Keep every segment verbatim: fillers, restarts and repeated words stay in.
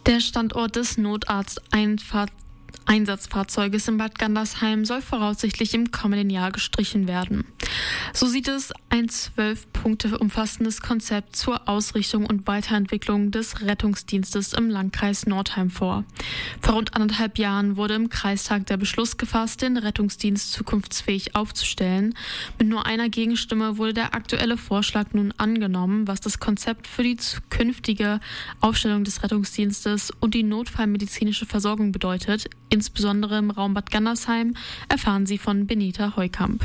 Der Standort des Notarzt-Einsatzfahrzeuges in Bad Gandersheim soll voraussichtlich im kommenden Jahr gestrichen werden. So sieht es ein zwölf Punkte umfassendes Konzept zur Ausrichtung und Weiterentwicklung des Rettungsdienstes im Landkreis Nordheim vor. Vor rund anderthalb Jahren wurde im Kreistag der Beschluss gefasst, den Rettungsdienst zukunftsfähig aufzustellen. Mit nur einer Gegenstimme wurde der aktuelle Vorschlag nun angenommen, was das Konzept für die künftige Aufstellung des Rettungsdienstes und die notfallmedizinische Versorgung bedeutet, insbesondere im Raum Bad Gandersheim, erfahren Sie von Benita Heukamp.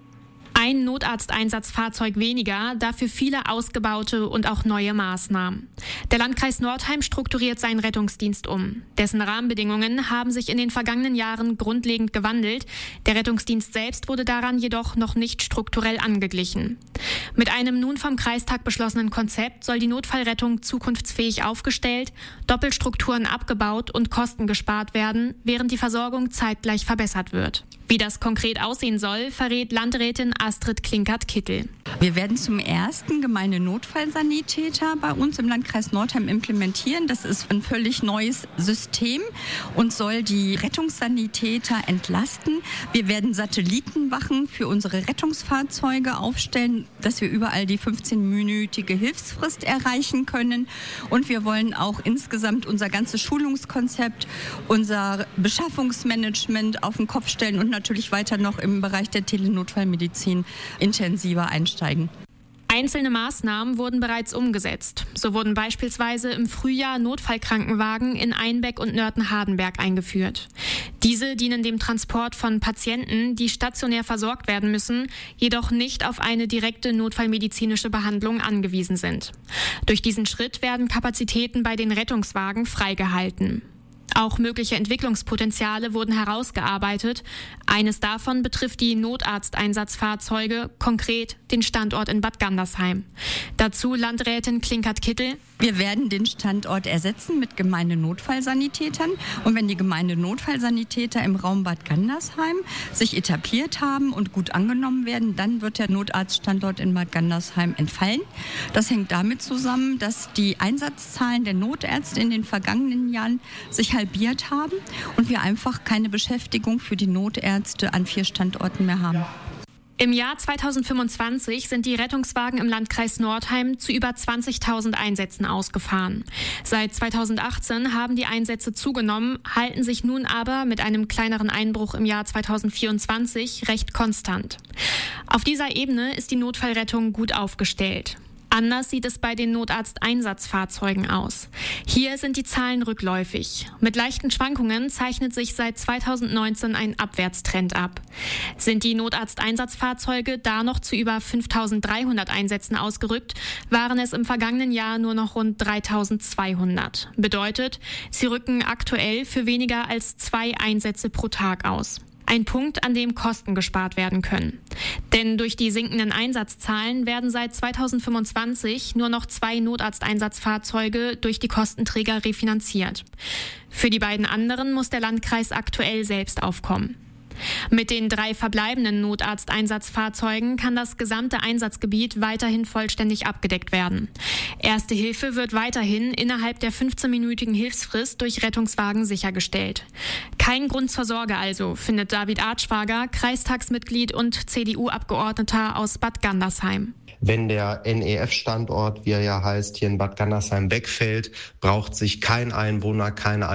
Ein Notarzteinsatzfahrzeug weniger, dafür viele ausgebaute und auch neue Maßnahmen. Der Landkreis Nordheim strukturiert seinen Rettungsdienst um. Dessen Rahmenbedingungen haben sich in den vergangenen Jahren grundlegend gewandelt. Der Rettungsdienst selbst wurde daran jedoch noch nicht strukturell angeglichen. Mit einem nun vom Kreistag beschlossenen Konzept soll die Notfallrettung zukunftsfähig aufgestellt, Doppelstrukturen abgebaut und Kosten gespart werden, während die Versorgung zeitgleich verbessert wird. Wie das konkret aussehen soll, verrät Landrätin Astrid Klinkert-Kittel. Wir werden zum ersten Gemeindenotfallsanitäter bei uns im Landkreis Nordheim implementieren. Das ist ein völlig neues System und soll die Rettungssanitäter entlasten. Wir werden Satellitenwachen für unsere Rettungsfahrzeuge aufstellen, dass wir überall die fünfzehnminütige Hilfsfrist erreichen können. Und wir wollen auch insgesamt unser ganzes Schulungskonzept, unser Beschaffungsmanagement auf den Kopf stellen und natürlich weiter noch im Bereich der Telenotfallmedizin intensiver einsteigen. Einzelne Maßnahmen wurden bereits umgesetzt. So wurden beispielsweise im Frühjahr Notfallkrankenwagen in Einbeck und Nörten-Hardenberg eingeführt. Diese dienen dem Transport von Patienten, die stationär versorgt werden müssen, jedoch nicht auf eine direkte notfallmedizinische Behandlung angewiesen sind. Durch diesen Schritt werden Kapazitäten bei den Rettungswagen freigehalten. Auch mögliche Entwicklungspotenziale wurden herausgearbeitet. Eines davon betrifft die Notarzteinsatzfahrzeuge, konkret den Standort in Bad Gandersheim. Dazu Landrätin Klinkert-Kittel. Wir werden den Standort ersetzen mit Gemeindenotfallsanitätern. Und wenn die Gemeindenotfallsanitäter im Raum Bad Gandersheim sich etabliert haben und gut angenommen werden, dann wird der Notarztstandort in Bad Gandersheim entfallen. Das hängt damit zusammen, dass die Einsatzzahlen der Notärzte in den vergangenen Jahren sich halbiert haben und wir einfach keine Beschäftigung für die Notärzte an vier Standorten mehr haben. Im Jahr zweitausendfünfundzwanzig sind die Rettungswagen im Landkreis Nordheim zu über zwanzigtausend Einsätzen ausgefahren. Seit zweitausendachtzehn haben die Einsätze zugenommen, halten sich nun aber mit einem kleineren Einbruch im Jahr zweitausendvierundzwanzig recht konstant. Auf dieser Ebene ist die Notfallrettung gut aufgestellt. Anders sieht es bei den Notarzteinsatzfahrzeugen aus. Hier sind die Zahlen rückläufig. Mit leichten Schwankungen zeichnet sich seit zweitausendneunzehn ein Abwärtstrend ab. Sind die Notarzteinsatzfahrzeuge da noch zu über fünftausenddreihundert Einsätzen ausgerückt, waren es im vergangenen Jahr nur noch rund dreitausendzweihundert. Bedeutet, sie rücken aktuell für weniger als zwei Einsätze pro Tag aus. Ein Punkt, an dem Kosten gespart werden können. Denn durch die sinkenden Einsatzzahlen werden seit zweitausendfünfundzwanzig nur noch zwei Notarzteinsatzfahrzeuge durch die Kostenträger refinanziert. Für die beiden anderen muss der Landkreis aktuell selbst aufkommen. Mit den drei verbleibenden Notarzteinsatzfahrzeugen kann das gesamte Einsatzgebiet weiterhin vollständig abgedeckt werden. Erste Hilfe wird weiterhin innerhalb der fünfzehnminütigen Hilfsfrist durch Rettungswagen sichergestellt. Kein Grund zur Sorge also, findet David Artschwager, Kreistagsmitglied und C D U-Abgeordneter aus Bad Gandersheim. Wenn der N E F-Standort, wie er ja heißt, hier in Bad Gandersheim wegfällt, braucht sich kein Einwohner, keine